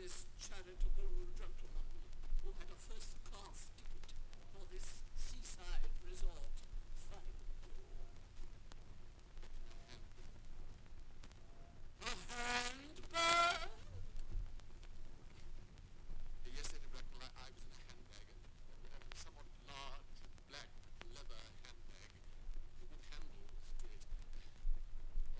this charitable gentleman who had a first-class ticket for this seaside resort.